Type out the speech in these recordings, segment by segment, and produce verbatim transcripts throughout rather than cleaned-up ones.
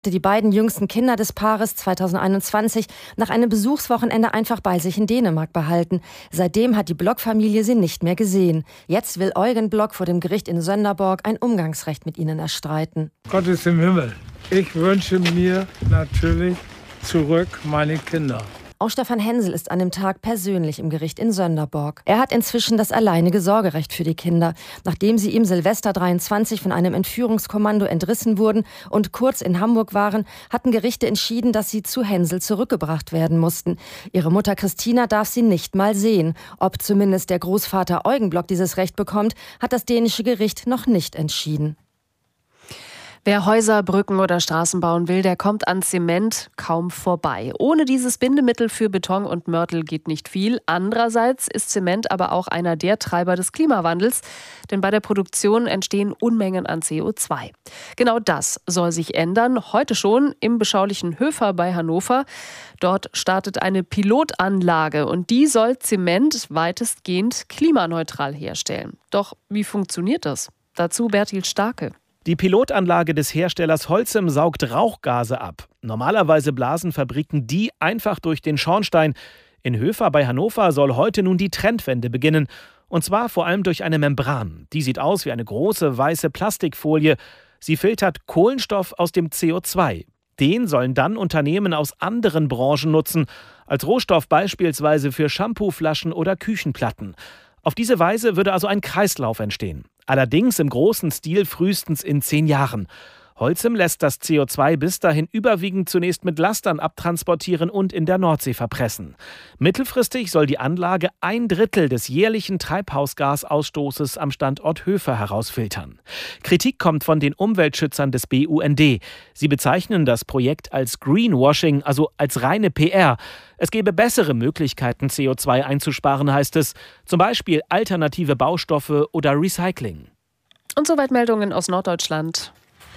die beiden jüngsten Kinder des Paares zweitausendeinundzwanzig nach einem Besuchswochenende einfach bei sich in Dänemark behalten. Seitdem hat die Block-Familie sie nicht mehr gesehen. Jetzt will Eugen Block vor dem Gericht in Sönderborg ein Umgangsrecht mit ihnen erstreiten. Gott ist im Himmel. Ich wünsche mir natürlich zurück meine Kinder. Auch Stefan Hensel ist an dem Tag persönlich im Gericht in Sönderborg. Er hat inzwischen das alleinige Sorgerecht für die Kinder. Nachdem sie ihm Silvester dreiundzwanzig von einem Entführungskommando entrissen wurden und kurz in Hamburg waren, hatten Gerichte entschieden, dass sie zu Hensel zurückgebracht werden mussten. Ihre Mutter Christina darf sie nicht mal sehen. Ob zumindest der Großvater Eugen Block dieses Recht bekommt, hat das dänische Gericht noch nicht entschieden. Wer Häuser, Brücken oder Straßen bauen will, der kommt an Zement kaum vorbei. Ohne dieses Bindemittel für Beton und Mörtel geht nicht viel. Andererseits ist Zement aber auch einer der Treiber des Klimawandels, denn bei der Produktion entstehen Unmengen an C O zwei. Genau das soll sich ändern, heute schon im beschaulichen Höfer bei Hannover. Dort startet eine Pilotanlage und die soll Zement weitestgehend klimaneutral herstellen. Doch wie funktioniert das? Dazu Bertil Starke. Die Pilotanlage des Herstellers Holcim saugt Rauchgase ab. Normalerweise blasen Fabriken die einfach durch den Schornstein. In Höfer bei Hannover soll heute nun die Trendwende beginnen. Und zwar vor allem durch eine Membran. Die sieht aus wie eine große weiße Plastikfolie. Sie filtert Kohlenstoff aus dem C O zwei. Den sollen dann Unternehmen aus anderen Branchen nutzen. Als Rohstoff beispielsweise für Shampooflaschen oder Küchenplatten. Auf diese Weise würde also ein Kreislauf entstehen. Allerdings im großen Stil frühestens in zehn Jahren. Holcim lässt das C O zwei bis dahin überwiegend zunächst mit Lastern abtransportieren und in der Nordsee verpressen. Mittelfristig soll die Anlage ein Drittel des jährlichen Treibhausgasausstoßes am Standort Höfer herausfiltern. Kritik kommt von den Umweltschützern des B U N D. Sie bezeichnen das Projekt als Greenwashing, also als reine P R. Es gebe bessere Möglichkeiten, C O zwei einzusparen, heißt es. Zum Beispiel alternative Baustoffe oder Recycling. Und soweit Meldungen aus Norddeutschland.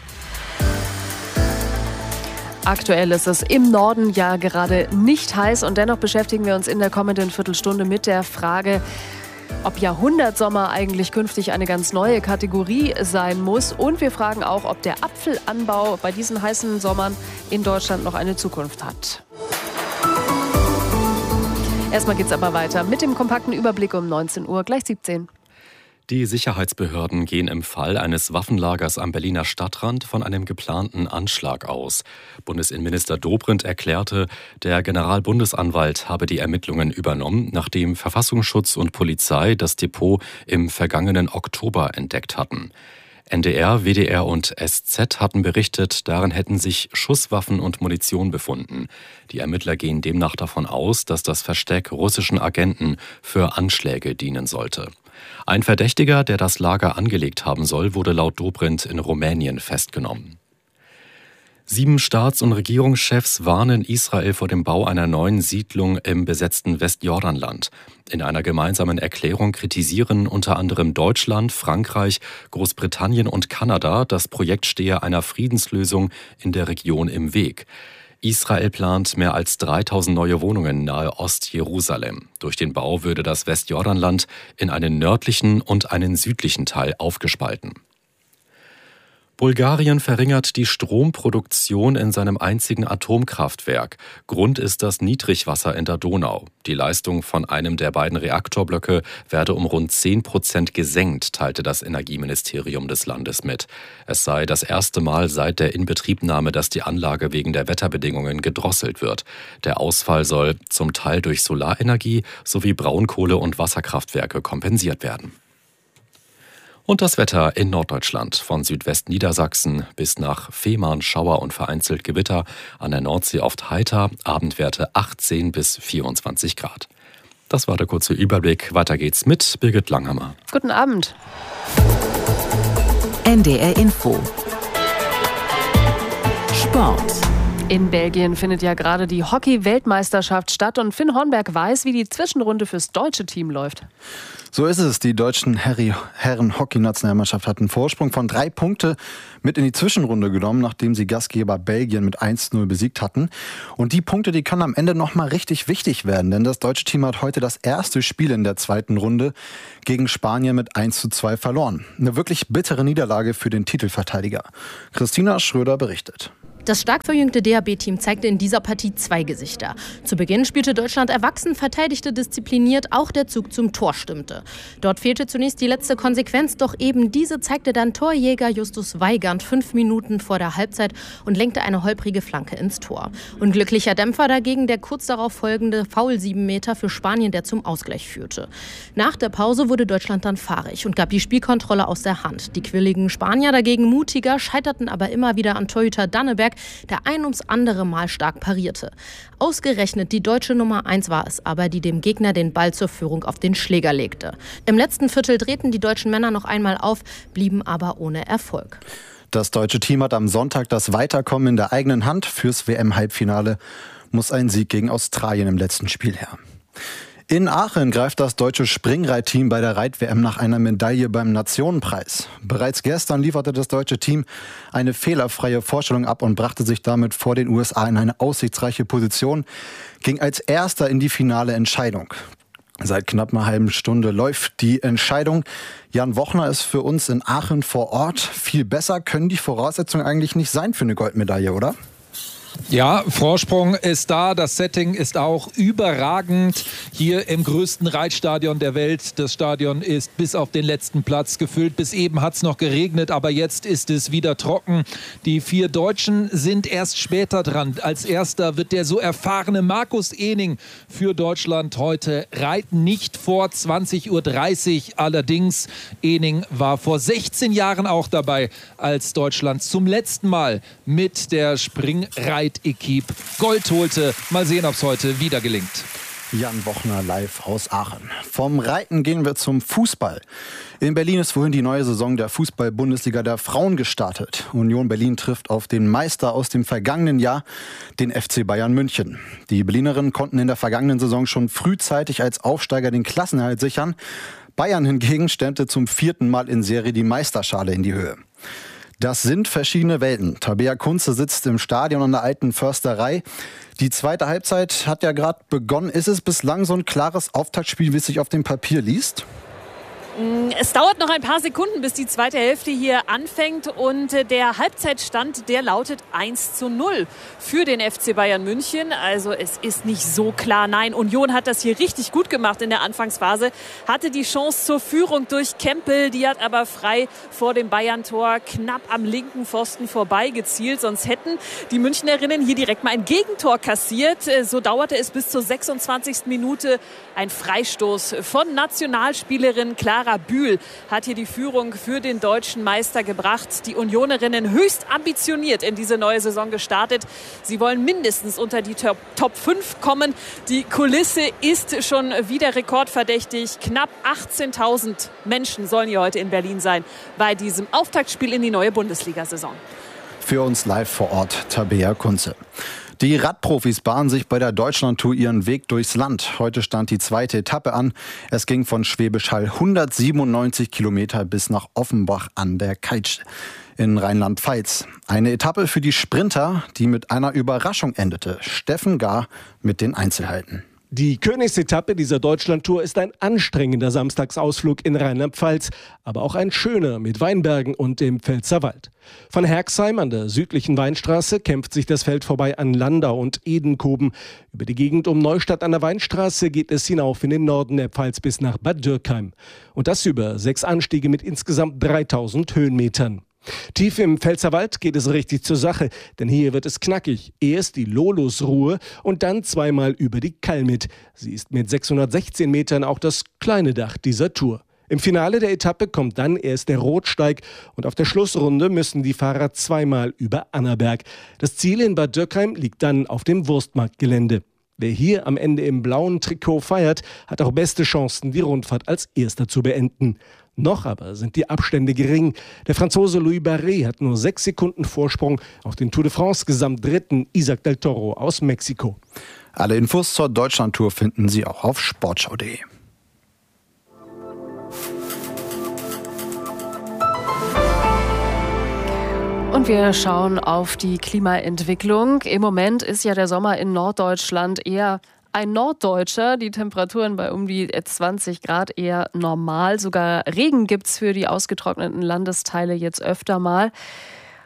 Aktuell ist es im Norden ja gerade nicht heiß und dennoch beschäftigen wir uns in der kommenden Viertelstunde mit der Frage, ob Jahrhundertsommer eigentlich künftig eine ganz neue Kategorie sein muss. Und wir fragen auch, ob der Apfelanbau bei diesen heißen Sommern in Deutschland noch eine Zukunft hat. Erstmal geht's aber weiter mit dem kompakten Überblick um neunzehn Uhr, gleich siebzehn. Die Sicherheitsbehörden gehen im Fall eines Waffenlagers am Berliner Stadtrand von einem geplanten Anschlag aus. Bundesinnenminister Dobrindt erklärte, der Generalbundesanwalt habe die Ermittlungen übernommen, nachdem Verfassungsschutz und Polizei das Depot im vergangenen Oktober entdeckt hatten. N D R, W D R und S Z hatten berichtet, darin hätten sich Schusswaffen und Munition befunden. Die Ermittler gehen demnach davon aus, dass das Versteck russischen Agenten für Anschläge dienen sollte. Ein Verdächtiger, der das Lager angelegt haben soll, wurde laut Dobrindt in Rumänien festgenommen. Sieben Staats- und Regierungschefs warnen Israel vor dem Bau einer neuen Siedlung im besetzten Westjordanland. In einer gemeinsamen Erklärung kritisieren unter anderem Deutschland, Frankreich, Großbritannien und Kanada, das Projekt stehe einer Friedenslösung in der Region im Weg. Israel plant mehr als dreitausend neue Wohnungen nahe Ostjerusalem. Durch den Bau würde das Westjordanland in einen nördlichen und einen südlichen Teil aufgespalten. Bulgarien verringert die Stromproduktion in seinem einzigen Atomkraftwerk. Grund ist das Niedrigwasser in der Donau. Die Leistung von einem der beiden Reaktorblöcke werde um rund zehn Prozent gesenkt, teilte das Energieministerium des Landes mit. Es sei das erste Mal seit der Inbetriebnahme, dass die Anlage wegen der Wetterbedingungen gedrosselt wird. Der Ausfall soll zum Teil durch Solarenergie sowie Braunkohle- und Wasserkraftwerke kompensiert werden. Und das Wetter in Norddeutschland. Von Südwestniedersachsen bis nach Fehmarn Schauer und vereinzelt Gewitter. An der Nordsee oft heiter, Abendwerte achtzehn bis vierundzwanzig Grad. Das war der kurze Überblick. Weiter geht's mit Birgit Langhammer. Guten Abend. N D R Info. Sport. In Belgien findet ja gerade die Hockey-Weltmeisterschaft statt und Finn Hornberg weiß, wie die Zwischenrunde fürs deutsche Team läuft. So ist es. Die deutschen Herren-Hockey-Nationalmannschaft hat einen Vorsprung von drei Punkte mit in die Zwischenrunde genommen, nachdem sie Gastgeber Belgien mit eins zu null besiegt hatten. Und die Punkte, die können am Ende nochmal richtig wichtig werden, denn das deutsche Team hat heute das erste Spiel in der zweiten Runde gegen Spanien mit eins zu zwei verloren. Eine wirklich bittere Niederlage für den Titelverteidiger. Christina Schröder berichtet. Das stark verjüngte D H B-Team zeigte in dieser Partie zwei Gesichter. Zu Beginn spielte Deutschland erwachsen, verteidigte diszipliniert, auch der Zug zum Tor stimmte. Dort fehlte zunächst die letzte Konsequenz, doch eben diese zeigte dann Torjäger Justus Weigand fünf Minuten vor der Halbzeit und lenkte eine holprige Flanke ins Tor. Unglücklicher Dämpfer dagegen der kurz darauf folgende Foul sieben Meter für Spanien, der zum Ausgleich führte. Nach der Pause wurde Deutschland dann fahrig und gab die Spielkontrolle aus der Hand. Die quirligen Spanier dagegen mutiger, scheiterten aber immer wieder an Torhüter Danneberg, der ein ums andere Mal stark parierte. Ausgerechnet die deutsche Nummer eins war es aber, die dem Gegner den Ball zur Führung auf den Schläger legte. Im letzten Viertel drehten die deutschen Männer noch einmal auf, blieben aber ohne Erfolg. Das deutsche Team hat am Sonntag das Weiterkommen in der eigenen Hand. Fürs W M-Halbfinale muss ein Sieg gegen Australien im letzten Spiel her. In Aachen greift das deutsche Springreitteam bei der Reit-W M nach einer Medaille beim Nationenpreis. Bereits gestern lieferte das deutsche Team eine fehlerfreie Vorstellung ab und brachte sich damit vor den U S A in eine aussichtsreiche Position, ging als Erster in die finale Entscheidung. Seit knapp einer halben Stunde läuft die Entscheidung. Jan Wochner ist für uns in Aachen vor Ort. Viel besser können die Voraussetzungen eigentlich nicht sein für eine Goldmedaille, oder? Ja, Vorsprung ist da, das Setting ist auch überragend hier im größten Reitstadion der Welt. Das Stadion ist bis auf den letzten Platz gefüllt. Bis eben hat es noch geregnet, aber jetzt ist es wieder trocken. Die vier Deutschen sind erst später dran. Als erster wird der so erfahrene Markus Ehning für Deutschland heute reiten. Nicht vor zwanzig Uhr dreißig. Allerdings, Ehning war vor sechzehn Jahren auch dabei, als Deutschland zum letzten Mal mit der Springreit Equipe Gold holte. Mal sehen, ob es heute wieder gelingt. Jan Wochner live aus Aachen. Vom Reiten gehen wir zum Fußball. In Berlin ist vorhin die neue Saison der Fußball-Bundesliga der Frauen gestartet. Union Berlin trifft auf den Meister aus dem vergangenen Jahr, den F C Bayern München. Die Berlinerinnen konnten in der vergangenen Saison schon frühzeitig als Aufsteiger den Klassenerhalt sichern. Bayern hingegen stemmte zum vierten Mal in Serie die Meisterschale in die Höhe. Das sind verschiedene Welten. Tabea Kunze sitzt im Stadion an der Alten Försterei. Die zweite Halbzeit hat ja gerade begonnen. Ist es bislang so ein klares Auftaktspiel, wie es sich auf dem Papier liest? Es dauert noch ein paar Sekunden, bis die zweite Hälfte hier anfängt und der Halbzeitstand, der lautet eins zu null für den F C Bayern München. Also es ist nicht so klar. Nein, Union hat das hier richtig gut gemacht in der Anfangsphase, hatte die Chance zur Führung durch Kempel, die hat aber frei vor dem Bayern-Tor knapp am linken Pfosten vorbei gezielt. Sonst hätten die Münchnerinnen hier direkt mal ein Gegentor kassiert. So dauerte es bis zur sechsundzwanzigsten Minute. Ein Freistoß von Nationalspielerin Clara Bühl hat hier die Führung für den deutschen Meister gebracht. Die Unionerinnen höchst ambitioniert in diese neue Saison gestartet. Sie wollen mindestens unter die Top fünf kommen. Die Kulisse ist schon wieder rekordverdächtig. Knapp achtzehntausend Menschen sollen hier heute in Berlin sein bei diesem Auftaktspiel in die neue Bundesliga-Saison. Für uns live vor Ort Tabea Kunze. Die Radprofis bahnen sich bei der Deutschlandtour ihren Weg durchs Land. Heute stand die zweite Etappe an. Es ging von Schwäbisch Hall hundertsiebenundneunzig Kilometer bis nach Offenbach an der Keitsch in Rheinland-Pfalz. Eine Etappe für die Sprinter, die mit einer Überraschung endete. Steffen Gahr mit den Einzelheiten. Die Königsetappe dieser Deutschlandtour ist ein anstrengender Samstagsausflug in Rheinland-Pfalz, aber auch ein schöner mit Weinbergen und dem Pfälzerwald. Von Herxheim an der südlichen Weinstraße kämpft sich das Feld vorbei an Landau und Edenkoben. Über die Gegend um Neustadt an der Weinstraße geht es hinauf in den Norden der Pfalz bis nach Bad Dürkheim. Und das über sechs Anstiege mit insgesamt dreitausend Höhenmetern. Tief im Pfälzerwald geht es richtig zur Sache, denn hier wird es knackig. Erst die Lolusruhe und dann zweimal über die Kalmit. Sie ist mit sechshundertsechzehn Metern auch das kleine Dach dieser Tour. Im Finale der Etappe kommt dann erst der Rotsteig und auf der Schlussrunde müssen die Fahrer zweimal über Annaberg. Das Ziel in Bad Dürkheim liegt dann auf dem Wurstmarktgelände. Wer hier am Ende im blauen Trikot feiert, hat auch beste Chancen, die Rundfahrt als Erster zu beenden. Noch aber sind die Abstände gering. Der Franzose Louis Barret hat nur sechs Sekunden Vorsprung auf den Tour de France Gesamtdritten Isaac del Toro aus Mexiko. Alle Infos zur Deutschlandtour finden Sie auch auf sportschau punkt de. Und wir schauen auf die Klimaentwicklung. Im Moment ist ja der Sommer in Norddeutschland eher ein Norddeutscher. Die Temperaturen bei um die zwanzig Grad eher normal. Sogar Regen gibt es für die ausgetrockneten Landesteile jetzt öfter mal.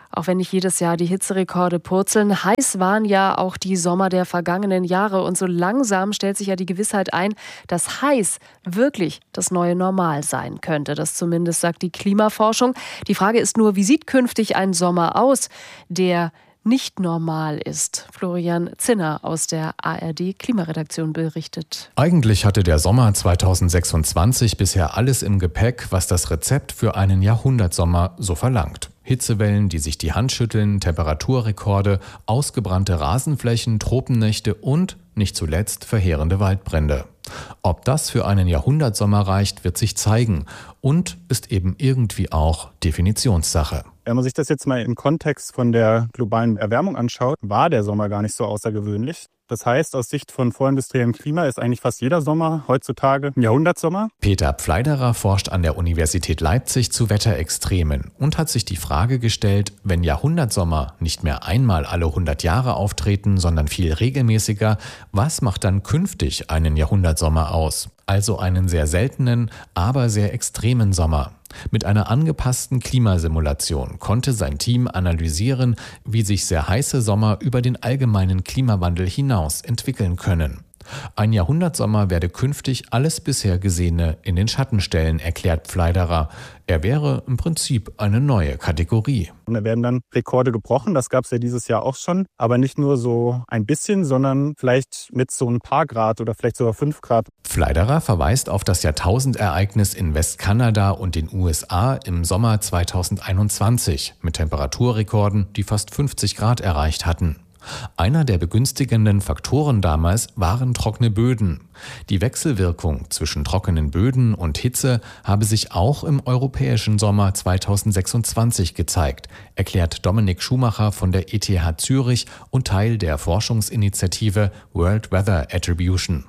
Auch wenn nicht jedes Jahr die Hitzerekorde purzeln, heiß waren ja auch die Sommer der vergangenen Jahre. Und so langsam stellt sich ja die Gewissheit ein, dass heiß wirklich das neue Normal sein könnte. Das zumindest sagt die Klimaforschung. Die Frage ist nur, wie sieht künftig ein Sommer aus, der nicht normal ist? Florian Zinner aus der A R D-Klimaredaktion berichtet. Eigentlich hatte der Sommer zweitausendsechsundzwanzig bisher alles im Gepäck, was das Rezept für einen Jahrhundertsommer so verlangt. Hitzewellen, die sich die Hand schütteln, Temperaturrekorde, ausgebrannte Rasenflächen, Tropennächte und, nicht zuletzt, verheerende Waldbrände. Ob das für einen Jahrhundertsommer reicht, wird sich zeigen und ist eben irgendwie auch Definitionssache. Wenn man sich das jetzt mal im Kontext von der globalen Erwärmung anschaut, war der Sommer gar nicht so außergewöhnlich. Das heißt, aus Sicht von vorindustriellem Klima ist eigentlich fast jeder Sommer heutzutage ein Jahrhundertsommer. Peter Pfleiderer forscht an der Universität Leipzig zu Wetterextremen und hat sich die Frage gestellt, wenn Jahrhundertsommer nicht mehr einmal alle hundert Jahre auftreten, sondern viel regelmäßiger, was macht dann künftig einen Jahrhundertsommer aus? Also einen sehr seltenen, aber sehr extremen Sommer. Mit einer angepassten Klimasimulation konnte sein Team analysieren, wie sich sehr heiße Sommer über den allgemeinen Klimawandel hinaus entwickeln können. Ein Jahrhundertsommer werde künftig alles bisher Gesehene in den Schatten stellen, erklärt Pfleiderer. Er wäre im Prinzip eine neue Kategorie. Und da werden dann Rekorde gebrochen, das gab es ja dieses Jahr auch schon. Aber nicht nur so ein bisschen, sondern vielleicht mit so ein paar Grad oder vielleicht sogar fünf Grad. Pfleiderer verweist auf das Jahrtausendereignis in Westkanada und den U S A im Sommer zweitausendeinundzwanzig mit Temperaturrekorden, die fast fünfzig Grad erreicht hatten. Einer der begünstigenden Faktoren damals waren trockene Böden. Die Wechselwirkung zwischen trockenen Böden und Hitze habe sich auch im europäischen Sommer zweitausendsechsundzwanzig gezeigt, erklärt Dominik Schumacher von der E T H Zürich und Teil der Forschungsinitiative World Weather Attribution.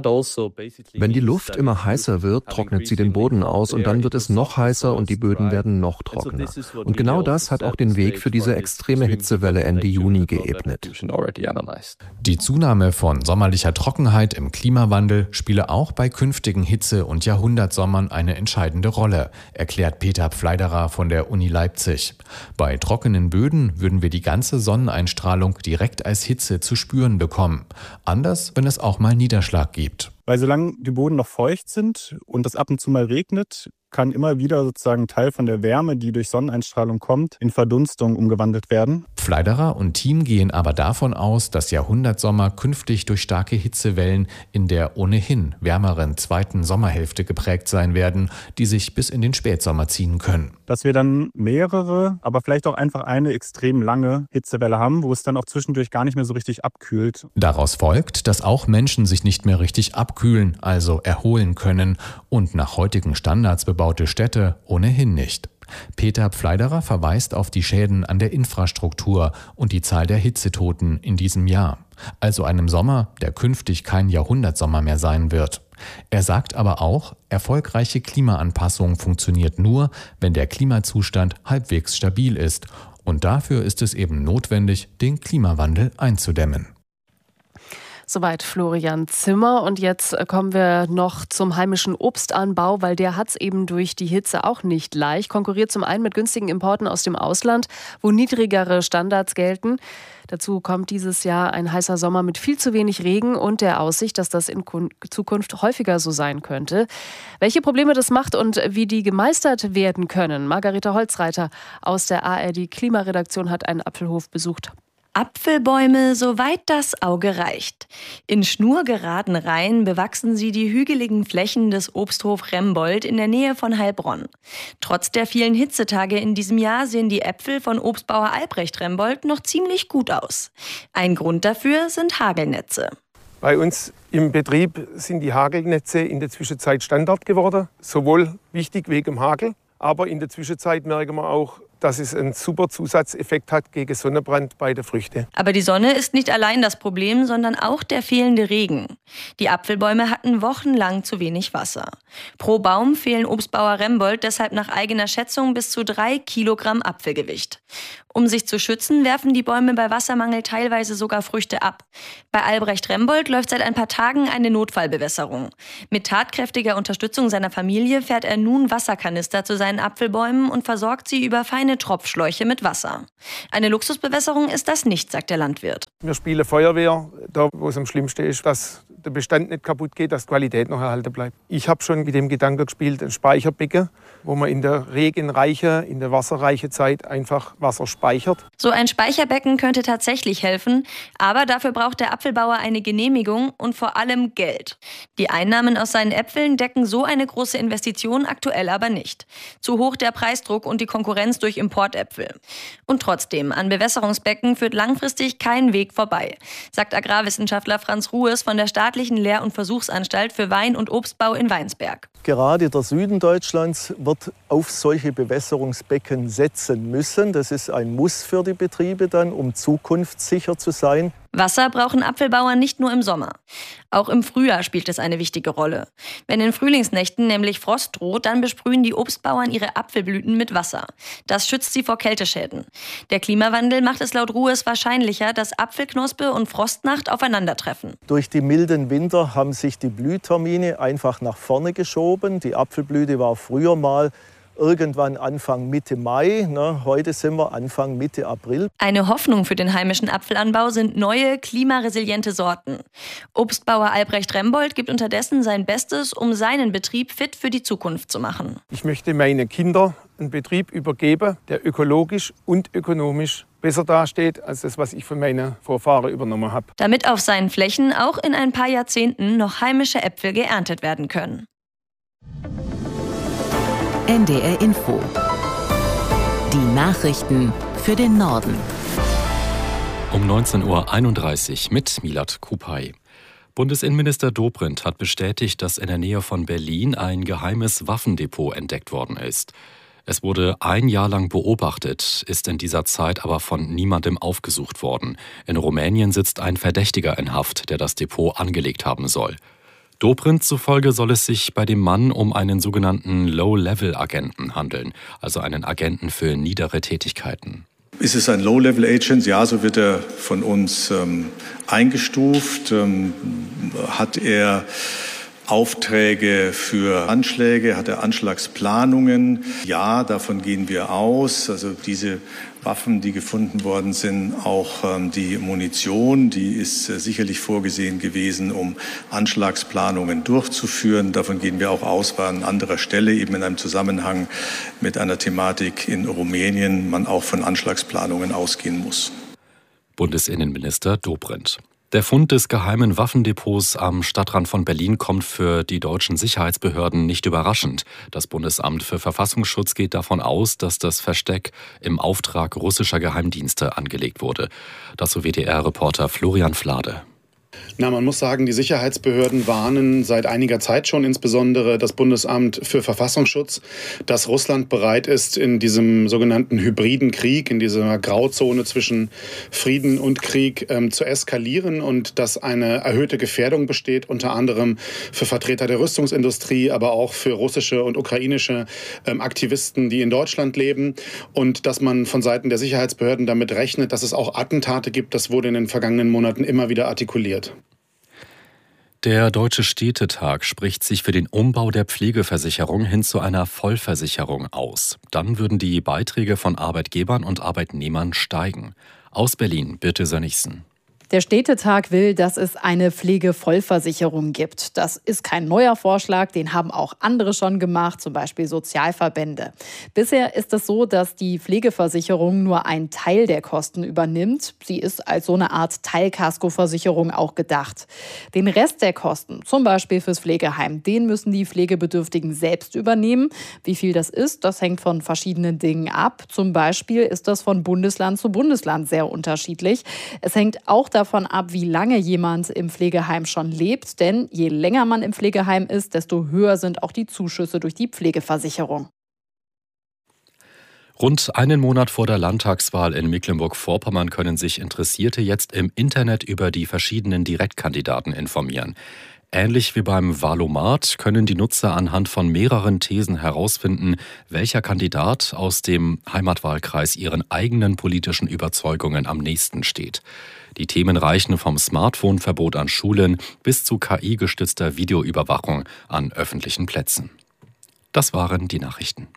Wenn die Luft immer heißer wird, trocknet sie den Boden aus und dann wird es noch heißer und die Böden werden noch trockener. Und genau das hat auch den Weg für diese extreme Hitzewelle Ende Juni geebnet. Die Zunahme von sommerlicher Trockenheit im Klimawandel spiele auch bei künftigen Hitze- und Jahrhundertsommern eine entscheidende Rolle, erklärt Peter Pfleiderer von der Uni Leipzig. Bei trockenen Böden würden wir die ganze Sonneneinstrahlung direkt als Hitze zu spüren bekommen. Anders, wenn es auch mal Niederschlag gibt. Weil solange die Böden noch feucht sind und es ab und zu mal regnet, kann immer wieder sozusagen Teil von der Wärme, die durch Sonneneinstrahlung kommt, in Verdunstung umgewandelt werden. Pfleiderer und Team gehen aber davon aus, dass Jahrhundertsommer künftig durch starke Hitzewellen in der ohnehin wärmeren zweiten Sommerhälfte geprägt sein werden, die sich bis in den Spätsommer ziehen können. Dass wir dann mehrere, aber vielleicht auch einfach eine extrem lange Hitzewelle haben, wo es dann auch zwischendurch gar nicht mehr so richtig abkühlt. Daraus folgt, dass auch Menschen sich nicht mehr richtig abkühlen, also erholen können und nach heutigen Standards bebaute Städte ohnehin nicht. Peter Pfleiderer verweist auf die Schäden an der Infrastruktur und die Zahl der Hitzetoten in diesem Jahr. Also einem Sommer, der künftig kein Jahrhundertsommer mehr sein wird. Er sagt aber auch, erfolgreiche Klimaanpassung funktioniert nur, wenn der Klimazustand halbwegs stabil ist. Und dafür ist es eben notwendig, den Klimawandel einzudämmen. Soweit Florian Zimmer. Und jetzt kommen wir noch zum heimischen Obstanbau, weil der hat es eben durch die Hitze auch nicht leicht. Konkurriert zum einen mit günstigen Importen aus dem Ausland, wo niedrigere Standards gelten. Dazu kommt dieses Jahr ein heißer Sommer mit viel zu wenig Regen und der Aussicht, dass das in Zukunft häufiger so sein könnte. Welche Probleme das macht und wie die gemeistert werden können, Margareta Holzreiter aus der A R D-Klimaredaktion hat einen Apfelhof besucht. Apfelbäume, soweit das Auge reicht. In schnurgeraden Reihen bewachsen sie die hügeligen Flächen des Obsthof Rembold in der Nähe von Heilbronn. Trotz der vielen Hitzetage in diesem Jahr sehen die Äpfel von Obstbauer Albrecht Rembold noch ziemlich gut aus. Ein Grund dafür sind Hagelnetze. Bei uns im Betrieb sind die Hagelnetze in der Zwischenzeit Standard geworden. Sowohl wichtig wegen dem Hagel, aber in der Zwischenzeit merken wir auch, dass es einen super Zusatzeffekt hat gegen Sonnenbrand bei der Früchte. Aber die Sonne ist nicht allein das Problem, sondern auch der fehlende Regen. Die Apfelbäume hatten wochenlang zu wenig Wasser. Pro Baum fehlen Obstbauer Rembold deshalb nach eigener Schätzung bis zu drei Kilogramm Apfelgewicht. Um sich zu schützen, werfen die Bäume bei Wassermangel teilweise sogar Früchte ab. Bei Albrecht Rembold läuft seit ein paar Tagen eine Notfallbewässerung. Mit tatkräftiger Unterstützung seiner Familie fährt er nun Wasserkanister zu seinen Apfelbäumen und versorgt sie über feine Tropfschläuche mit Wasser. Eine Luxusbewässerung ist das nicht, sagt der Landwirt. Wir spielen Feuerwehr, da wo es am schlimmsten ist, dass der Bestand nicht kaputt geht, dass die Qualität noch erhalten bleibt. Ich habe schon mit dem Gedanken gespielt, ein Speicherbecken, wo man in der regenreichen, in der wasserreichen Zeit einfach Wasser speichert. So ein Speicherbecken könnte tatsächlich helfen, aber dafür braucht der Apfelbauer eine Genehmigung und vor allem Geld. Die Einnahmen aus seinen Äpfeln decken so eine große Investition aktuell aber nicht. Zu hoch der Preisdruck und die Konkurrenz durch Importäpfel. Und trotzdem, an Bewässerungsbecken führt langfristig kein Weg vorbei, sagt Agrarwissenschaftler Franz Ruhes von der Staatlichen Lehr- und Versuchsanstalt für Wein- und Obstbau in Weinsberg. Gerade der Süden Deutschlands wird auf solche Bewässerungsbecken setzen müssen. Das ist ein Muss für die Betriebe dann, um zukunftssicher zu sein. Wasser brauchen Apfelbauern nicht nur im Sommer. Auch im Frühjahr spielt es eine wichtige Rolle. Wenn in Frühlingsnächten nämlich Frost droht, dann besprühen die Obstbauern ihre Apfelblüten mit Wasser. Das schützt sie vor Kälteschäden. Der Klimawandel macht es laut Ruhes wahrscheinlicher, dass Apfelknospe und Frostnacht aufeinandertreffen. Durch die milden Winter haben sich die Blühtermine einfach nach vorne geschoben. Die Apfelblüte war früher mal irgendwann Anfang Mitte Mai, ne, heute sind wir Anfang Mitte April. Eine Hoffnung für den heimischen Apfelanbau sind neue, klimaresiliente Sorten. Obstbauer Albrecht Rembold gibt unterdessen sein Bestes, um seinen Betrieb fit für die Zukunft zu machen. Ich möchte meinen Kindern einen Betrieb übergeben, der ökologisch und ökonomisch besser dasteht als das, was ich von meinen Vorfahren übernommen habe. Damit auf seinen Flächen auch in ein paar Jahrzehnten noch heimische Äpfel geerntet werden können. N D R Info. Die Nachrichten für den Norden. Um neunzehn Uhr einunddreißig mit Milad Kupay. Bundesinnenminister Dobrindt hat bestätigt, dass in der Nähe von Berlin ein geheimes Waffendepot entdeckt worden ist. Es wurde ein Jahr lang beobachtet, ist in dieser Zeit aber von niemandem aufgesucht worden. In Rumänien sitzt ein Verdächtiger in Haft, der das Depot angelegt haben soll. Dobrindt zufolge soll es sich bei dem Mann um einen sogenannten Low-Level-Agenten handeln, also einen Agenten für niedere Tätigkeiten. Ist es ein Low-Level-Agent? Ja, so wird er von uns ähm, eingestuft. Ähm, hat er Aufträge für Anschläge? Hat er Anschlagsplanungen? Ja, davon gehen wir aus. Also diese Waffen, die gefunden worden sind, auch ähm, die Munition, die ist äh, sicherlich vorgesehen gewesen, um Anschlagsplanungen durchzuführen. Davon gehen wir auch aus, weil an anderer Stelle, eben in einem Zusammenhang mit einer Thematik in Rumänien, man auch von Anschlagsplanungen ausgehen muss. Bundesinnenminister Dobrindt. Der Fund des geheimen Waffendepots am Stadtrand von Berlin kommt für die deutschen Sicherheitsbehörden nicht überraschend. Das Bundesamt für Verfassungsschutz geht davon aus, dass das Versteck im Auftrag russischer Geheimdienste angelegt wurde. Dazu W D R-Reporter Florian Flade. Na, man muss sagen, die Sicherheitsbehörden warnen seit einiger Zeit schon, insbesondere das Bundesamt für Verfassungsschutz, dass Russland bereit ist, in diesem sogenannten hybriden Krieg, in dieser Grauzone zwischen Frieden und Krieg ähm, zu eskalieren und dass eine erhöhte Gefährdung besteht, unter anderem für Vertreter der Rüstungsindustrie, aber auch für russische und ukrainische ähm, Aktivisten, die in Deutschland leben, und dass man von Seiten der Sicherheitsbehörden damit rechnet, dass es auch Attentate gibt. Das wurde in den vergangenen Monaten immer wieder artikuliert. Der Deutsche Städtetag spricht sich für den Umbau der Pflegeversicherung hin zu einer Vollversicherung aus. Dann würden die Beiträge von Arbeitgebern und Arbeitnehmern steigen. Aus Berlin, Birte Sönnigsen. Der Städtetag will, dass es eine Pflegevollversicherung gibt. Das ist kein neuer Vorschlag, den haben auch andere schon gemacht, zum Beispiel Sozialverbände. Bisher ist es so, dass die Pflegeversicherung nur einen Teil der Kosten übernimmt. Sie ist als so eine Art Teilkaskoversicherung auch gedacht. Den Rest der Kosten, zum Beispiel fürs Pflegeheim, den müssen die Pflegebedürftigen selbst übernehmen. Wie viel das ist, das hängt von verschiedenen Dingen ab. Zum Beispiel ist das von Bundesland zu Bundesland sehr unterschiedlich. Es hängt auch davon ab, wie lange jemand im Pflegeheim schon lebt. Denn je länger man im Pflegeheim ist, desto höher sind auch die Zuschüsse durch die Pflegeversicherung. Rund einen Monat vor der Landtagswahl in Mecklenburg-Vorpommern können sich Interessierte jetzt im Internet über die verschiedenen Direktkandidaten informieren. Ähnlich wie beim Wahlomat können die Nutzer anhand von mehreren Thesen herausfinden, welcher Kandidat aus dem Heimatwahlkreis ihren eigenen politischen Überzeugungen am nächsten steht. Die Themen reichen vom Smartphone-Verbot an Schulen bis zu K I-gestützter Videoüberwachung an öffentlichen Plätzen. Das waren die Nachrichten.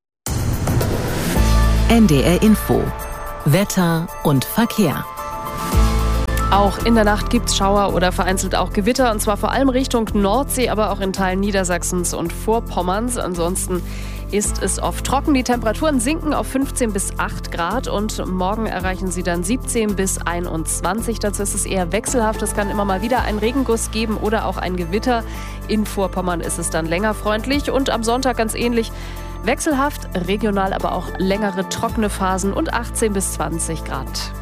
N D R Info. Wetter und Verkehr. Auch in der Nacht gibt es Schauer oder vereinzelt auch Gewitter, und zwar vor allem Richtung Nordsee, aber auch in Teilen Niedersachsens und Vorpommerns. Ansonsten ist es oft trocken. Die Temperaturen sinken auf fünfzehn bis acht Grad und morgen erreichen sie dann siebzehn bis einundzwanzig. Dazu ist es eher wechselhaft. Es kann immer mal wieder einen Regenguss geben oder auch ein Gewitter. In Vorpommern ist es dann länger freundlich und am Sonntag ganz ähnlich. Wechselhaft, regional aber auch längere trockene Phasen und achtzehn bis zwanzig Grad.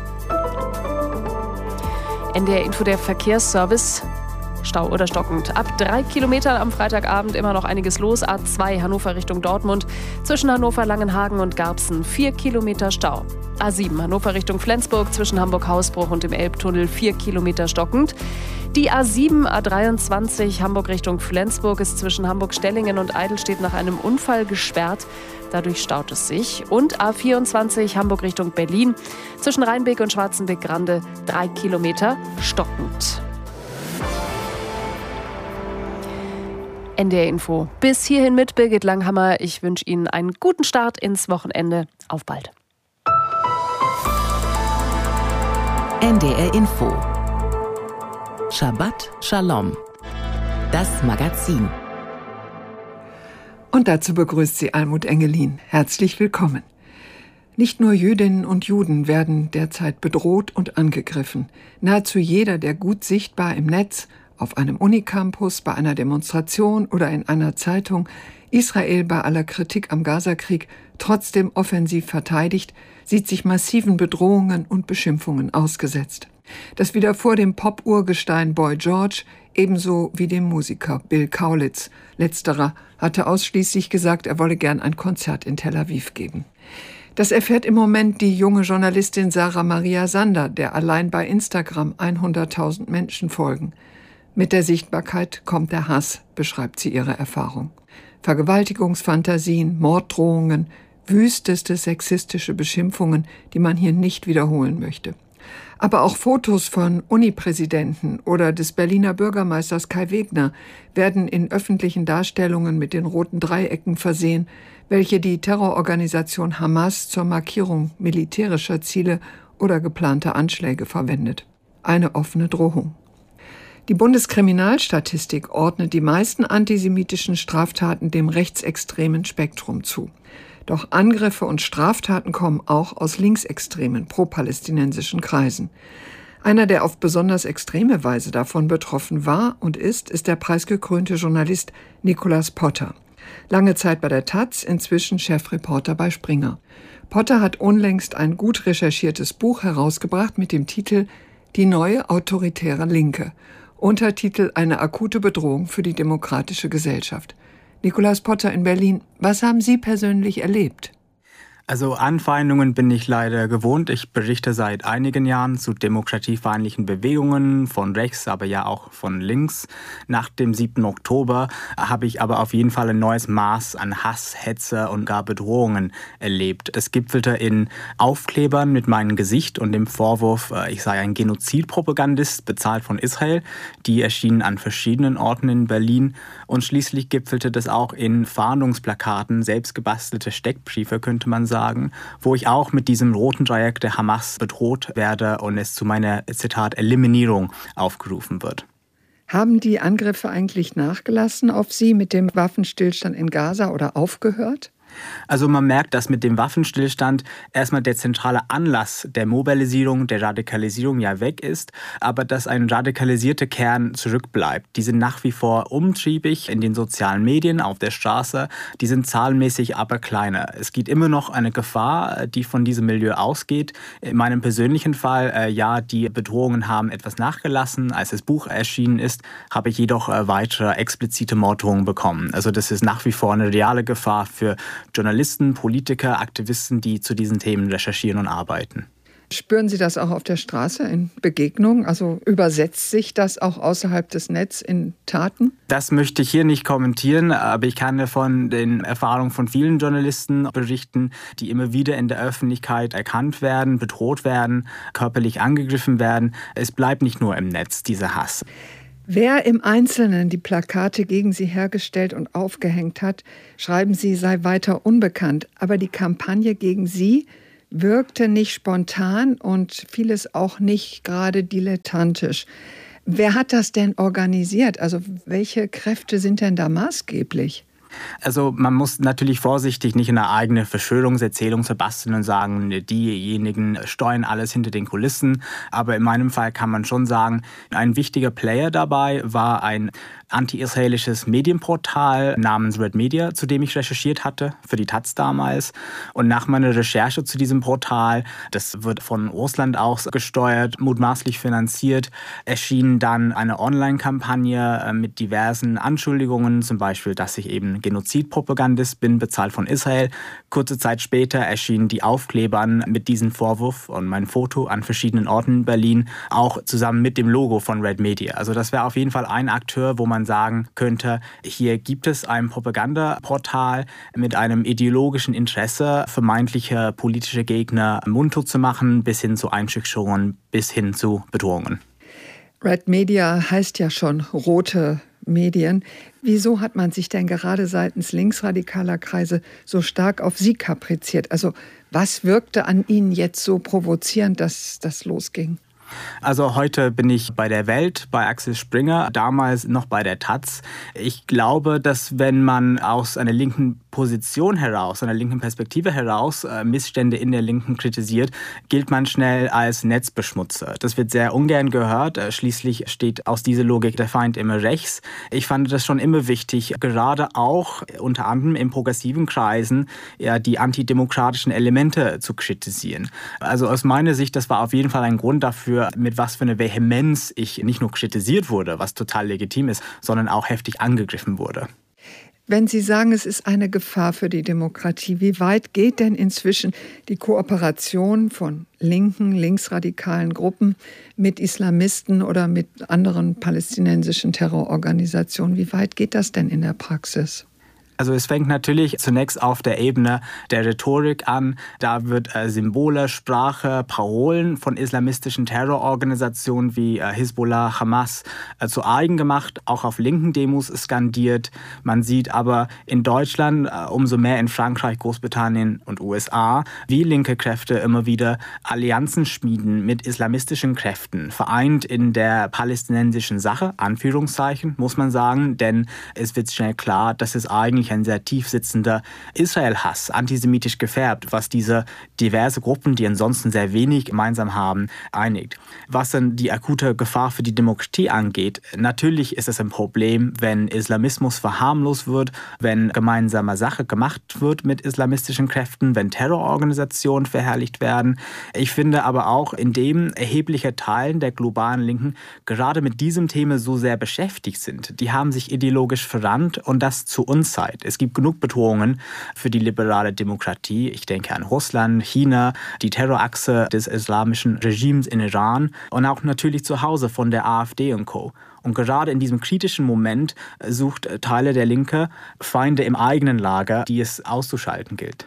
N D R Info, der Verkehrsservice. Stau oder stockend. Ab drei Kilometern am Freitagabend immer noch einiges los. A zwei Hannover Richtung Dortmund. Zwischen Hannover, Langenhagen und Garbsen vier Kilometer Stau. A sieben Hannover Richtung Flensburg. Zwischen Hamburg-Hausbruch und dem Elbtunnel vier Kilometer stockend. Die A sieben, A dreiundzwanzig Hamburg Richtung Flensburg ist zwischen Hamburg-Stellingen und Eidelstedt nach einem Unfall gesperrt. Dadurch staut es sich. Und A vierundzwanzig Hamburg Richtung Berlin. Zwischen Rheinbeek und Schwarzenbeck-Grande drei Kilometer stockend. N D R Info. Bis hierhin mit Birgit Langhammer. Ich wünsche Ihnen einen guten Start ins Wochenende. Auf bald. N D R Info. Shabbat Shalom. Das Magazin. Und dazu begrüßt sie Almut Engelin. Herzlich willkommen. Nicht nur Jüdinnen und Juden werden derzeit bedroht und angegriffen. Nahezu jeder, der gut sichtbar im Netz, auf einem Unicampus, bei einer Demonstration oder in einer Zeitung Israel bei aller Kritik am Gazakrieg trotzdem offensiv verteidigt, sieht sich massiven Bedrohungen und Beschimpfungen ausgesetzt. Das wieder vor dem Pop-Urgestein Boy George, ebenso wie dem Musiker Bill Kaulitz. Letzterer hatte ausschließlich gesagt, er wolle gern ein Konzert in Tel Aviv geben. Das erfährt im Moment die junge Journalistin Sarah Maria Sander, der allein bei Instagram hunderttausend Menschen folgen. Mit der Sichtbarkeit kommt der Hass, beschreibt sie ihre Erfahrung. Vergewaltigungsfantasien, Morddrohungen, wüsteste sexistische Beschimpfungen, die man hier nicht wiederholen möchte. Aber auch Fotos von Uni-Präsidenten oder des Berliner Bürgermeisters Kai Wegner werden in öffentlichen Darstellungen mit den roten Dreiecken versehen, welche die Terrororganisation Hamas zur Markierung militärischer Ziele oder geplanter Anschläge verwendet. Eine offene Drohung. Die Bundeskriminalstatistik ordnet die meisten antisemitischen Straftaten dem rechtsextremen Spektrum zu. Doch Angriffe und Straftaten kommen auch aus linksextremen, pro-palästinensischen Kreisen. Einer, der auf besonders extreme Weise davon betroffen war und ist, ist der preisgekrönte Journalist Nicolas Potter. Lange Zeit bei der Taz, inzwischen Chefreporter bei Springer. Potter hat unlängst ein gut recherchiertes Buch herausgebracht mit dem Titel »Die neue autoritäre Linke«. Untertitel »Eine akute Bedrohung für die demokratische Gesellschaft«. Nicolas Potter in Berlin, was haben Sie persönlich erlebt? Also Anfeindungen bin ich leider gewohnt. Ich berichte seit einigen Jahren zu demokratiefeindlichen Bewegungen von rechts, aber ja auch von links. Nach dem siebten Oktober habe ich aber auf jeden Fall ein neues Maß an Hass, Hetze und gar Bedrohungen erlebt. Es gipfelte in Aufklebern mit meinem Gesicht und dem Vorwurf, ich sei ein Genozidpropagandist, bezahlt von Israel. Die erschienen an verschiedenen Orten in Berlin. Und schließlich gipfelte das auch in Fahndungsplakaten, selbstgebastelte Steckbriefe, könnte man sagen, wo ich auch mit diesem roten Dreieck der Hamas bedroht werde und es zu meiner, Zitat, Eliminierung aufgerufen wird. Haben die Angriffe eigentlich nachgelassen auf Sie mit dem Waffenstillstand in Gaza oder aufgehört? Also man merkt, dass mit dem Waffenstillstand erstmal der zentrale Anlass der Mobilisierung, der Radikalisierung ja weg ist, aber dass ein radikalisierter Kern zurückbleibt. Die sind nach wie vor umtriebig in den sozialen Medien, auf der Straße, die sind zahlenmäßig aber kleiner. Es gibt immer noch eine Gefahr, die von diesem Milieu ausgeht. In meinem persönlichen Fall, äh, ja, die Bedrohungen haben etwas nachgelassen. Als das Buch erschienen ist, habe ich jedoch äh, weitere explizite Morddrohungen bekommen. Also das ist nach wie vor eine reale Gefahr für Journalisten, Politiker, Aktivisten, die zu diesen Themen recherchieren und arbeiten. Spüren Sie das auch auf der Straße in Begegnungen? Also übersetzt sich das auch außerhalb des Netzes in Taten? Das möchte ich hier nicht kommentieren, aber ich kann von den Erfahrungen von vielen Journalisten berichten, die immer wieder in der Öffentlichkeit erkannt werden, bedroht werden, körperlich angegriffen werden. Es bleibt nicht nur im Netz, dieser Hass. Wer im Einzelnen die Plakate gegen sie hergestellt und aufgehängt hat, schreiben sie, sei weiter unbekannt. Aber die Kampagne gegen sie wirkte nicht spontan und vieles auch nicht gerade dilettantisch. Wer hat das denn organisiert? Also welche Kräfte sind denn da maßgeblich? Also man muss natürlich vorsichtig nicht eine eigene Verschwörungserzählung verbasteln und sagen, diejenigen steuern alles hinter den Kulissen. Aber in meinem Fall kann man schon sagen, ein wichtiger Player dabei war ein anti-israelisches Medienportal namens Red Media, zu dem ich recherchiert hatte, für die Taz damals. Und nach meiner Recherche zu diesem Portal, das wird von Russland aus gesteuert, mutmaßlich finanziert, erschien dann eine Online-Kampagne mit diversen Anschuldigungen, zum Beispiel, dass ich eben Genozidpropagandist bin, bezahlt von Israel. Kurze Zeit später erschienen die Aufklebern mit diesem Vorwurf und mein Foto an verschiedenen Orten in Berlin, auch zusammen mit dem Logo von Red Media. Also das wäre auf jeden Fall ein Akteur, wo man sagen könnte, hier gibt es ein Propagandaportal mit einem ideologischen Interesse, vermeintliche politische Gegner mundtot zu machen, bis hin zu Einschüchterungen, bis hin zu Bedrohungen. Red Media heißt ja schon rote Medien. Wieso hat man sich denn gerade seitens linksradikaler Kreise so stark auf Sie kapriziert? Also was wirkte an Ihnen jetzt so provozierend, dass das losging? Also heute bin ich bei der Welt, bei Axel Springer, damals noch bei der Taz. Ich glaube, dass wenn man aus einer linken Position heraus, einer linken Perspektive heraus äh, Missstände in der Linken kritisiert, gilt man schnell als Netzbeschmutzer. Das wird sehr ungern gehört. Äh, schließlich steht aus dieser Logik der Feind immer rechts. Ich fand das schon immer wichtig, gerade auch unter anderem in progressiven Kreisen ja, die antidemokratischen Elemente zu kritisieren. Also aus meiner Sicht, das war auf jeden Fall ein Grund dafür, mit was für eine Vehemenz ich nicht nur kritisiert wurde, was total legitim ist, sondern auch heftig angegriffen wurde. Wenn Sie sagen, es ist eine Gefahr für die Demokratie, wie weit geht denn inzwischen die Kooperation von linken, linksradikalen Gruppen mit Islamisten oder mit anderen palästinensischen Terrororganisationen? Wie weit geht das denn in der Praxis? Also es fängt natürlich zunächst auf der Ebene der Rhetorik an. Da wird äh, Symbole, Sprache, Parolen von islamistischen Terrororganisationen wie äh, Hisbollah, Hamas äh, zu eigen gemacht, auch auf linken Demos skandiert. Man sieht aber in Deutschland, äh, umso mehr in Frankreich, Großbritannien und U S A, wie linke Kräfte immer wieder Allianzen schmieden mit islamistischen Kräften, vereint in der palästinensischen Sache, Anführungszeichen, muss man sagen, denn es wird schnell klar, dass es eigentlich ein sehr tief sitzender Israel-Hass, antisemitisch gefärbt, was diese diverse Gruppen, die ansonsten sehr wenig gemeinsam haben, einigt. Was dann die akute Gefahr für die Demokratie angeht, natürlich ist es ein Problem, wenn Islamismus verharmlost wird, wenn gemeinsame Sache gemacht wird mit islamistischen Kräften, wenn Terrororganisationen verherrlicht werden. Ich finde aber auch, indem erhebliche Teilen der globalen Linken gerade mit diesem Thema so sehr beschäftigt sind, die haben sich ideologisch verrannt und das zu Unzeit. Es gibt genug Bedrohungen für die liberale Demokratie. Ich denke an Russland, China, die Terrorachse des islamischen Regimes in Iran und auch natürlich zu Hause von der AfD und Co. Und gerade in diesem kritischen Moment sucht Teile der Linke Feinde im eigenen Lager, die es auszuschalten gilt.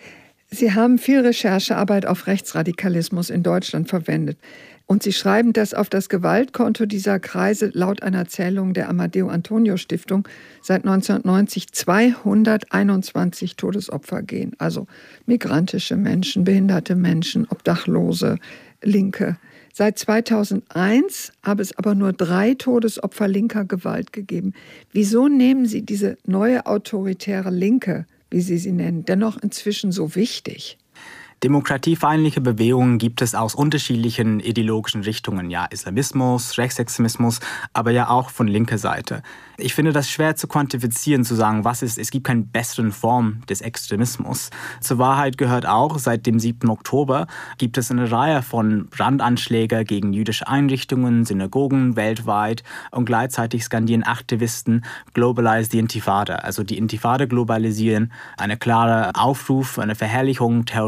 Sie haben viel Recherchearbeit auf Rechtsradikalismus in Deutschland verwendet. Und Sie schreiben, dass auf das Gewaltkonto dieser Kreise laut einer Zählung der Amadeo Antonio Stiftung seit neunzehnhundertneunzig zweihunderteinundzwanzig Todesopfer gehen. Also migrantische Menschen, behinderte Menschen, Obdachlose, Linke. Seit zweitausendeins habe es aber nur drei Todesopfer linker Gewalt gegeben. Wieso nehmen Sie diese neue autoritäre Linke, wie Sie sie nennen, dennoch inzwischen so wichtig? Demokratiefeindliche Bewegungen gibt es aus unterschiedlichen ideologischen Richtungen. Ja, Islamismus, Rechtsextremismus, aber ja auch von linker Seite. Ich finde das schwer zu quantifizieren, zu sagen, was ist, es gibt keine besseren Form des Extremismus. Zur Wahrheit gehört auch, seit dem siebten Oktober gibt es eine Reihe von Brandanschlägen gegen jüdische Einrichtungen, Synagogen weltweit und gleichzeitig skandieren Aktivisten Globalize the Intifada, also die Intifada globalisieren, eine klare Aufruf, eine Verherrlichung terroristischer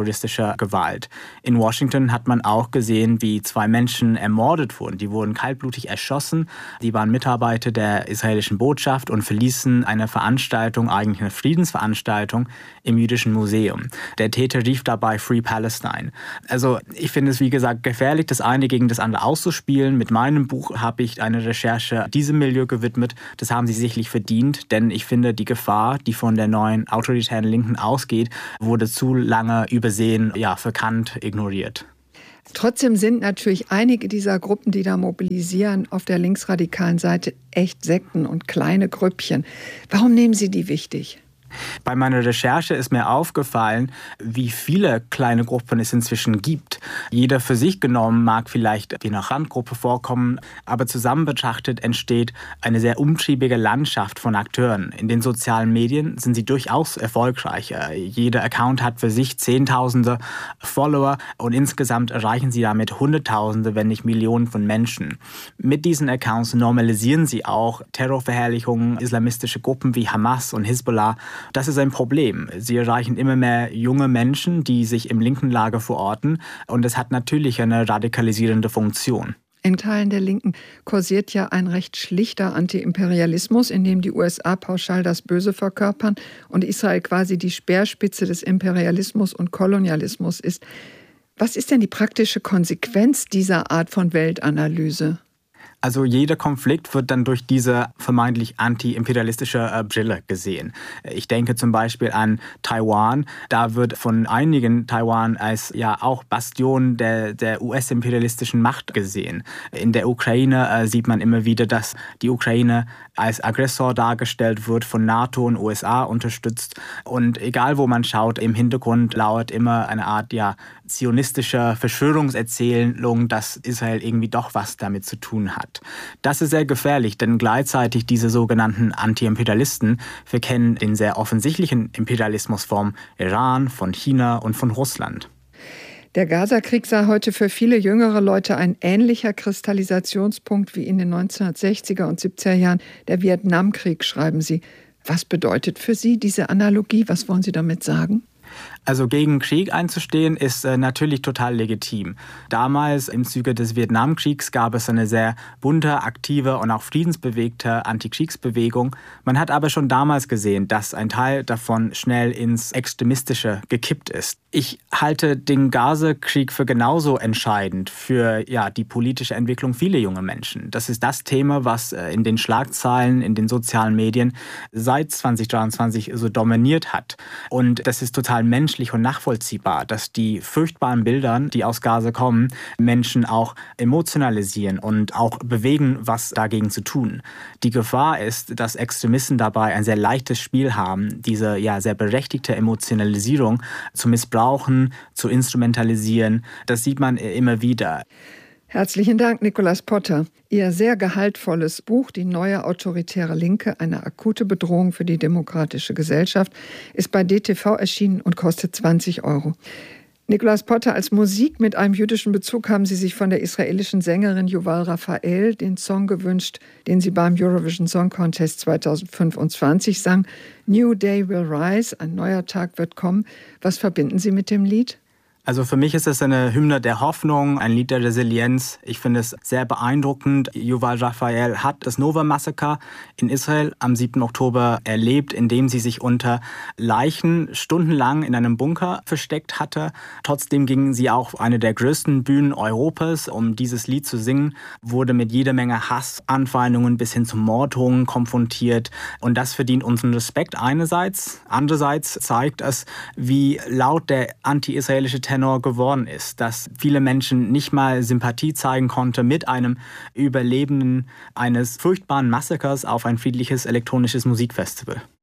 politische Gewalt. In Washington hat man auch gesehen, wie zwei Menschen ermordet wurden. Die wurden kaltblutig erschossen. Die waren Mitarbeiter der israelischen Botschaft und verließen eine Veranstaltung, eigentlich eine Friedensveranstaltung im Jüdischen Museum. Der Täter rief dabei Free Palestine. Also ich finde es, wie gesagt, gefährlich, das eine gegen das andere auszuspielen. Mit meinem Buch habe ich eine Recherche diesem Milieu gewidmet. Das haben sie sicherlich verdient, denn ich finde, die Gefahr, die von der neuen autoritären Linken ausgeht, wurde zu lange übersehen, ja, verkannt, ignoriert. Trotzdem sind natürlich einige dieser Gruppen, die da mobilisieren, auf der linksradikalen Seite echt Sekten und kleine Grüppchen. Warum nehmen Sie die wichtig? Bei meiner Recherche ist mir aufgefallen, wie viele kleine Gruppen es inzwischen gibt. Jeder für sich genommen mag vielleicht wie eine Randgruppe vorkommen, aber zusammen betrachtet entsteht eine sehr umtriebige Landschaft von Akteuren. In den sozialen Medien sind sie durchaus erfolgreicher. Jeder Account hat für sich Zehntausende Follower und insgesamt erreichen sie damit Hunderttausende, wenn nicht Millionen von Menschen. Mit diesen Accounts normalisieren sie auch Terrorverherrlichungen, islamistische Gruppen wie Hamas und Hisbollah. Das ist ein Problem. Sie erreichen immer mehr junge Menschen, die sich im linken Lager verorten. Und es hat natürlich eine radikalisierende Funktion. In Teilen der Linken kursiert ja ein recht schlichter Antiimperialismus, in dem die U S A pauschal das Böse verkörpern und Israel quasi die Speerspitze des Imperialismus und Kolonialismus ist. Was ist denn die praktische Konsequenz dieser Art von Weltanalyse? Also jeder Konflikt wird dann durch diese vermeintlich anti-imperialistische äh, Brille gesehen. Ich denke zum Beispiel an Taiwan. Da wird von einigen Taiwan als ja auch Bastion der, der U S-imperialistischen Macht gesehen. In der Ukraine äh, sieht man immer wieder, dass die Ukraine als Aggressor dargestellt wird, von NATO und U S A unterstützt. Und egal wo man schaut, im Hintergrund lauert immer eine Art ja zionistische Verschwörungserzählung, dass Israel irgendwie doch was damit zu tun hat. Das ist sehr gefährlich, denn gleichzeitig diese sogenannten Anti-Imperialisten verkennen den sehr offensichtlichen Imperialismus vom Iran, von China und von Russland. Der Gaza-Krieg sei heute für viele jüngere Leute ein ähnlicher Kristallisationspunkt wie in den neunzehnhundertsechziger und siebziger Jahren der Vietnamkrieg, schreiben Sie. Was bedeutet für Sie diese Analogie? Was wollen Sie damit sagen? Also gegen Krieg einzustehen ist äh, natürlich total legitim. Damals im Zuge des Vietnamkriegs gab es eine sehr bunte, aktive und auch friedensbewegte Antikriegsbewegung. Man hat aber schon damals gesehen, dass ein Teil davon schnell ins Extremistische gekippt ist. Ich halte den Gaza-Krieg für genauso entscheidend für ja, die politische Entwicklung vieler junger Menschen. Das ist das Thema, was äh, in den Schlagzeilen, in den sozialen Medien seit zwanzig dreiundzwanzig so dominiert hat. Und das ist total menschlich und nachvollziehbar, dass die furchtbaren Bilder, die aus Gaza kommen, Menschen auch emotionalisieren und auch bewegen, was dagegen zu tun. Die Gefahr ist, dass Extremisten dabei ein sehr leichtes Spiel haben, diese ja sehr berechtigte Emotionalisierung zu missbrauchen, zu instrumentalisieren. Das sieht man immer wieder. Herzlichen Dank, Nicolas Potter. Ihr sehr gehaltvolles Buch »Die neue autoritäre Linke, eine akute Bedrohung für die demokratische Gesellschaft« ist bei D T V erschienen und kostet zwanzig Euro. Nicolas Potter, als Musik mit einem jüdischen Bezug haben Sie sich von der israelischen Sängerin Yuval Raphael den Song gewünscht, den sie beim Eurovision Song Contest zweitausendfünfundzwanzig sang. New Day Will Rise, ein neuer Tag wird kommen. Was verbinden Sie mit dem Lied? Also für mich ist es eine Hymne der Hoffnung, ein Lied der Resilienz. Ich finde es sehr beeindruckend. Yuval Raphael hat das Nova-Massaker in Israel am siebten Oktober erlebt, indem sie sich unter Leichen stundenlang in einem Bunker versteckt hatte. Trotzdem ging sie auch auf eine der größten Bühnen Europas, um dieses Lied zu singen, wurde mit jeder Menge Hassanfeindungen bis hin zu Morddrohungen konfrontiert. Und das verdient unseren Respekt einerseits. Andererseits zeigt es, wie laut der anti-israelische Terror geworden ist, dass viele Menschen nicht mal Sympathie zeigen konnten mit einem Überlebenden eines furchtbaren Massakers auf ein friedliches elektronisches Musikfestival.